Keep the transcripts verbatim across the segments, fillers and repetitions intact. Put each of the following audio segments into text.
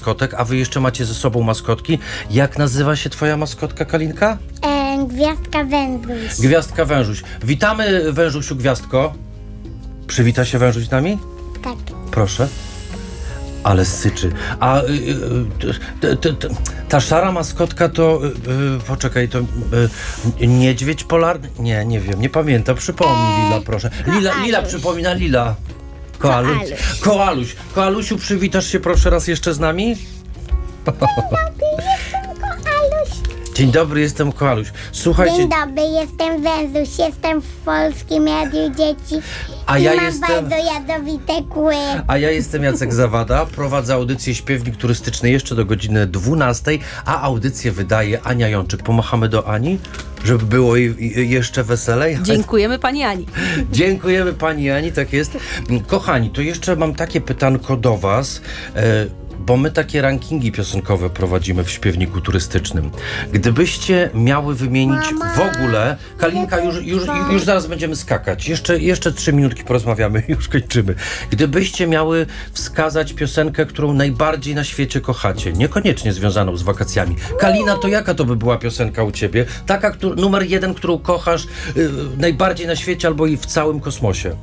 maskotek, a wy jeszcze macie ze sobą maskotki. Jak nazywa się twoja maskotka, Kalinka? E, gwiazdka wężuś. Gwiazdka Wężuś. Witamy, Wężusiu, Gwiazdko. Przywita się Wężuś z nami? Tak. Proszę. Ale syczy. A y, y, y, y, y, ta szara maskotka to... Y, y, poczekaj, to y, niedźwiedź polarny? Nie, nie wiem, nie pamiętam. Przypomnij, Lila, proszę. Lila, Lila przypomina, Lila. Koaluś. Koaluś. Koaluś. Koalusiu, przywitasz się proszę raz jeszcze z nami? Dzień dobry, jestem Koaluś. Słuchajcie... Dzień dobry, jestem Wężuś, jestem w Polskim Radiu Dzieci A i ja mam jestem- bardzo jadowite kły. A ja jestem Jacek Zawada, prowadzę audycję Śpiewnik Turystyczny jeszcze do godziny dwunastej, a audycję wydaje Ania Jączyk. Pomachamy do Ani, żeby było jej jej jeszcze weselej. Dziękujemy pani Ani. Dziękujemy pani Ani, tak jest. Kochani, to jeszcze mam takie pytanko do was, e, bo my takie rankingi piosenkowe prowadzimy w Śpiewniku Turystycznym. Gdybyście miały wymienić w ogóle... Kalinka, już, już, już zaraz będziemy skakać. Jeszcze, jeszcze trzy minutki porozmawiamy, już kończymy. Gdybyście miały wskazać piosenkę, którą najbardziej na świecie kochacie, niekoniecznie związaną z wakacjami. Kalina, to jaka to by była piosenka u ciebie? Taka, któr- numer jeden, którą kochasz y, najbardziej na świecie albo i w całym kosmosie.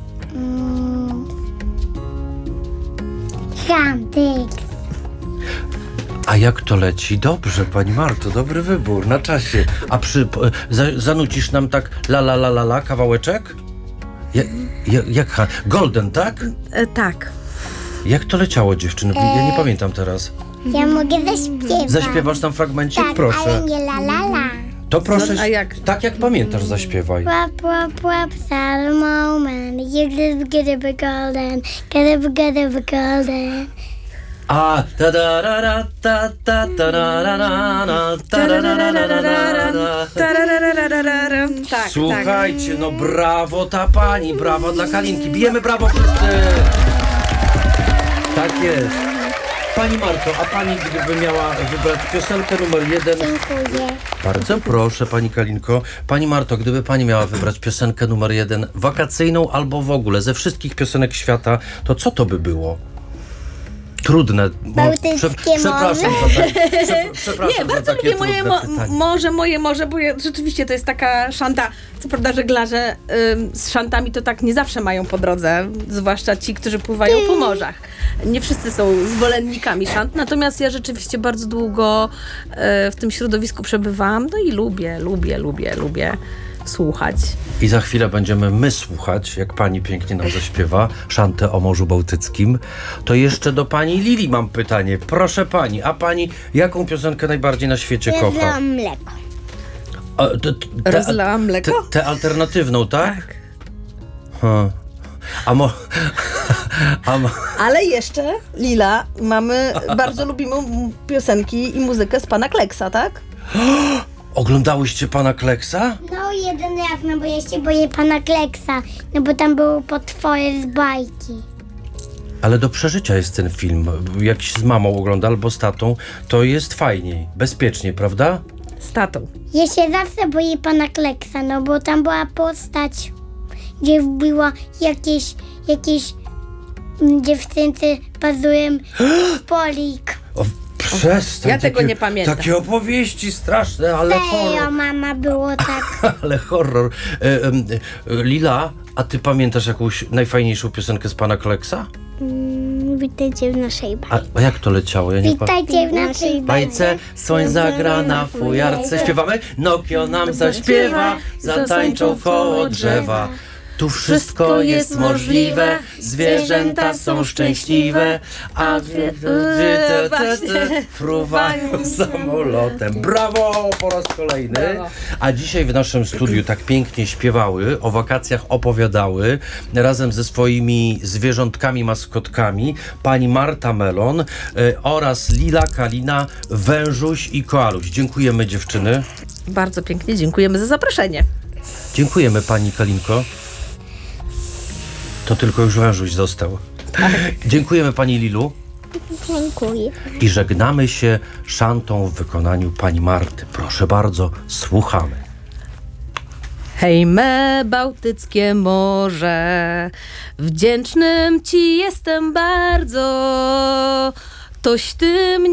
Chantyk. A jak to leci? Dobrze, pani Marto, dobry wybór, na czasie. A przy, p- za, zanucisz nam tak la la la la la kawałeczek? Ja, ja, jak ha- Golden, tak? E, tak. Jak to leciało, dziewczyny? Ja nie pamiętam teraz. Ja mogę zaśpiewać. Zaśpiewasz tam fragmencik? Tak, Proszę. ale nie la la la. To proszę, A jak? tak jak pamiętasz, zaśpiewaj. Łap, łap, łap, sad moment. You just get it be golden. Get it, get it be golden. A ta da ra ra ta ta ta ra ra ra ra ta ra ra ra ra ra ra ra. Tararararararam. Tak, tak. Słuchajcie, no brawo ta pani, brawo dla Kalinki. Bijemy brawo wszyscy. Tak jest. Pani Marto, a pani gdyby miała wybrać piosenkę numer jeden... Dziękuję. Bardzo proszę, pani Kalinko. Pani Marto, gdyby pani miała wybrać piosenkę numer jeden, wakacyjną albo w ogóle, ze wszystkich piosenek świata, to co to by było? Trudne. Mo- Bałtyckie przepraszam morze. za, tak, prze, przepraszam Nie, za bardzo takie lubię moje trudne mo- pytanie. morze, moje morze, bo ja, rzeczywiście to jest taka szanta. Co prawda żeglarze ym, z szantami to tak nie zawsze mają po drodze, zwłaszcza ci, którzy pływają po morzach. Nie wszyscy są zwolennikami szant, natomiast ja rzeczywiście bardzo długo y, w tym środowisku przebywałam, no i lubię, lubię, lubię, lubię słuchać. I za chwilę będziemy my słuchać, jak pani pięknie nam zaśpiewa szantę o Morzu Bałtyckim. To jeszcze do pani Lili mam pytanie. Proszę pani, a pani jaką piosenkę najbardziej na świecie Ja kocha? zlałam mleko. A, te, te, Rozlałam mleko? Te, te alternatywną, tak? Tak. Hmm. A mo... A mo... Ale jeszcze, Lila, mamy, bardzo lubimy m- piosenki i muzykę z pana Kleksa, tak? Oglądałyście pana Kleksa? No jeden raz, no bo ja się boję pana Kleksa, no bo tam były potwory z bajki. Ale do przeżycia jest ten film. Jak się z mamą ogląda albo z tatą, to jest fajniej, bezpiecznie, prawda? Z tatą. Ja się zawsze boję pana Kleksa, no bo tam była postać, gdzie była jakieś, jakieś mm, dziewczynce pazurem polik. O, przestań. Ja tego takie- nie pamiętam. Takie opowieści straszne, ale Serio, horror. mama, było tak. Ale horror. E, em, e, Lila, a ty pamiętasz jakąś najfajniejszą piosenkę z pana Kleksa? Mm, witajcie w naszej A, bajce. a jak to leciało? Ja nie pa- Witajcie w naszej bajce, bajce. słoń zagra na fujarce. Śpiewamy? Nokio nam zaśpiewa, zatańczą koło drzewa. Tu wszystko jest możliwe, zwierzęta są szczęśliwe, a wy- wy- te- te- te fruwają samolotem. Brawo po raz kolejny. Brawo. A dzisiaj w naszym studiu tak pięknie śpiewały, o wakacjach opowiadały, razem ze swoimi zwierzątkami, maskotkami, pani Marta Melon y, oraz Lila, Kalina, Wężuś i Koaluś. Dziękujemy, dziewczyny. Bardzo pięknie dziękujemy za zaproszenie. Dziękujemy, pani Kalinko. To tylko już Wężuś został. Dziękujemy, pani Lilu. Dziękuję. I żegnamy się szantą w wykonaniu pani Marty. Proszę bardzo, słuchamy. Hej me Bałtyckie Morze, wdzięcznym ci jestem bardzo, toś ty mnie